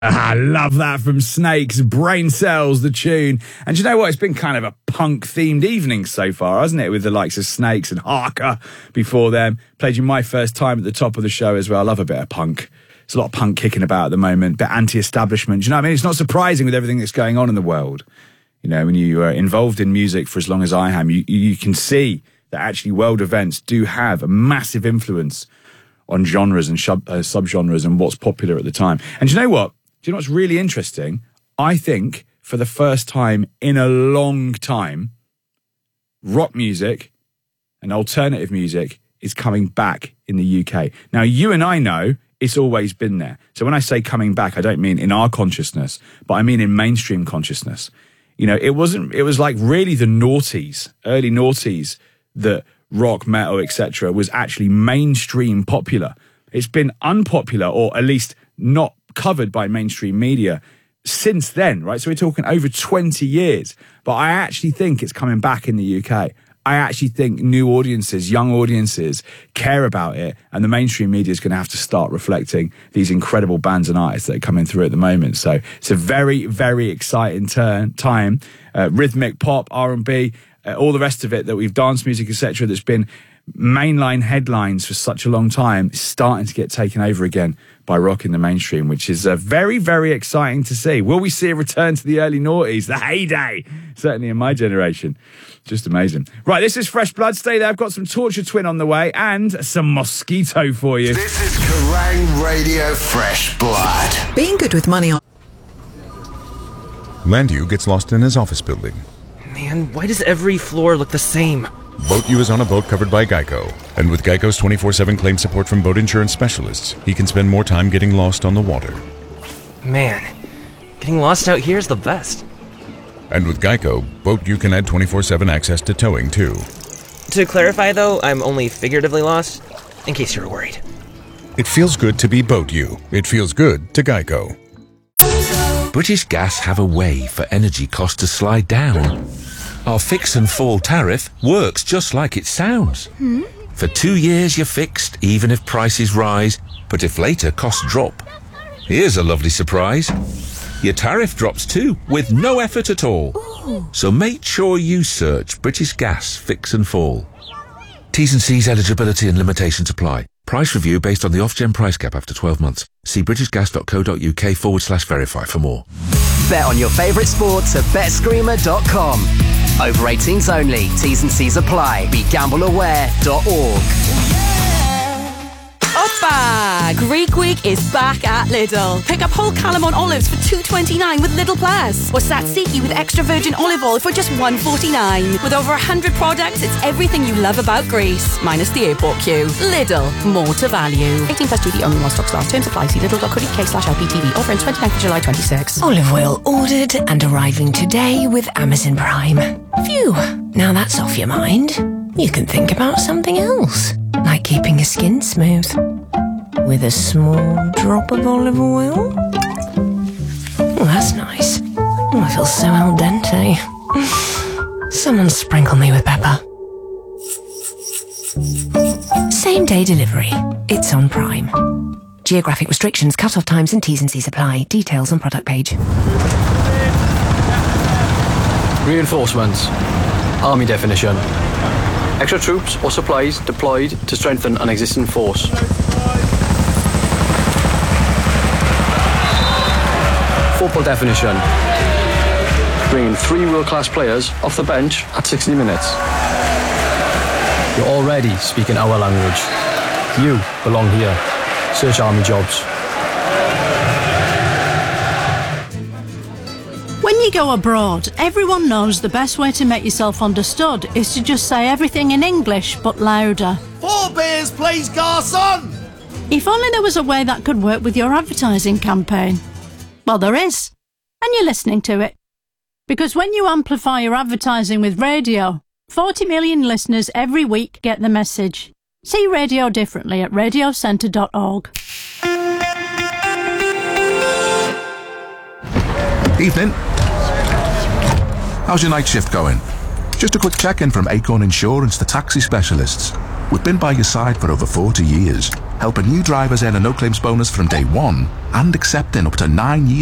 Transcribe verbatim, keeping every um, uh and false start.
I love that from Snakes, Brain Cells, the tune. And you know what? It's been kind of a punk-themed evening so far, hasn't it? With the likes of Snakes and Harker before them. Played you My First Time at the top of the show as well. I love a bit of punk. There's a lot of punk kicking about at the moment, bit anti-establishment. Do you know what I mean? It's not surprising with everything that's going on in the world. You know, when you are involved in music for as long as I am, you, you can see that actually world events do have a massive influence on genres and sub, uh, subgenres and what's popular at the time. And do you know what? Do you know what's really interesting? I think for the first time in a long time, rock music and alternative music is coming back in the U K. Now, you and I know it's always been there. So when I say coming back, I don't mean in our consciousness, but I mean in mainstream consciousness. You know, it wasn't, it was like really the noughties, early noughties, that rock, metal, et cetera was actually mainstream popular. It's been unpopular, or at least not covered by mainstream media since then, right? So we're talking over twenty years. But I actually think it's coming back in the U K. I actually think new audiences, young audiences care about it, and the mainstream media is going to have to start reflecting these incredible bands and artists that are coming through at the moment. So it's a very, very exciting turn, time. Uh, rhythmic pop, R and B, uh, all the rest of it that we've dance music, et cetera, that's been mainline headlines for such a long time is starting to get taken over again by rock in the mainstream, which is uh, very, very exciting to see. Will we see a return to the early noughties, the heyday? Certainly in my generation. Just amazing. Right, this is Fresh Blood. Stay there. I've got some Torture Twin on the way and some Mosquito for you. This is Kerrang Radio Fresh Blood. Being good with money on... Landu gets lost in his office building. Man, why does every floor look the same? Boat U is on a boat covered by Geico. And with Geico's twenty-four seven claim support from boat insurance specialists, he can spend more time getting lost on the water. Man, getting lost out here is the best. And with Geico, Boat U can add twenty-four seven access to towing, too. To clarify, though, I'm only figuratively lost, in case you're worried. It feels good to be Boat U. It feels good to Geico. British Gas have a way for energy costs to slide down. Our fix and fall tariff works just like it sounds. Hmm? For two years you're fixed, even if prices rise, but if later costs drop. Here's a lovely surprise. Your tariff drops too, with no effort at all. Ooh. So make sure you search British Gas Fix and Fall. T's and C's eligibility and limitations apply. Price review based on the Ofgem price cap after twelve months. See britishgas.co.uk forward slash verify for more. Bet on your favourite sports at bet screamer dot com. Over eighteens only. T's and C's apply. Be gamble aware dot org. Oppa! Greek Week is back at Lidl. Pick up whole Calamon olives for two twenty-nine with Lidl Plus, or Tzatziki with extra virgin olive oil for just one forty-nine. With over one hundred products, it's everything you love about Greece, minus the airport queue. Lidl, more to value. eighteen plus G B only while stocks last. Terms apply. See lidl.co.uk slash L P T V. Offer in twenty-ninth of July twenty-six. Olive oil ordered and arriving today with Amazon Prime. Phew, now that's off your mind. You can think about something else, like keeping your skin smooth with a small drop of olive oil. Oh, that's nice. Oh, I feel so al dente. Someone sprinkle me with pepper. Same day delivery. It's on Prime. Geographic restrictions, cut-off times and T's and C's apply. Details on product page. Reinforcements. Army definition. Extra troops or supplies deployed to strengthen an existing force. Football definition. Bringing three world-class players off the bench at sixty minutes. You're already speaking our language. You belong here. Search Army jobs. When you go abroad, everyone knows the best way to make yourself understood is to just say everything in English, but louder. Four beers, please, garçon! If only there was a way that could work with your advertising campaign. Well, there is. And you're listening to it. Because when you amplify your advertising with radio, forty million listeners every week get the message. See radio differently at radio centre dot org. Evening. How's your night shift going? Just a quick check-in from Acorn Insurance, the taxi specialists. We've been by your side for over forty years. helping new drivers earn a no-claims bonus from day one and accepting up to nine years